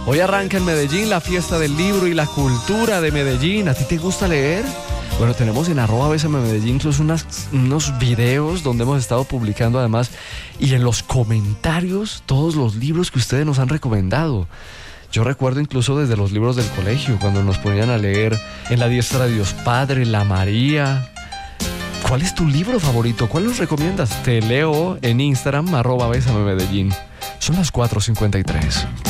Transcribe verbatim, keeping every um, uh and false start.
Hoy arranca en Medellín la fiesta del libro y la cultura de Medellín. ¿A ti te gusta leer? Bueno, tenemos en arroba Bésame Medellín incluso unas, unos videos donde hemos estado publicando además, y en los comentarios todos los libros que ustedes nos han recomendado. Yo recuerdo incluso desde los libros del colegio, cuando nos ponían a leer En la diestra de Dios Padre, La María. ¿Cuál es tu libro favorito? ¿Cuál nos recomiendas? Te leo en Instagram, arroba Bésame Medellín. Son las cuatro cincuenta y tres.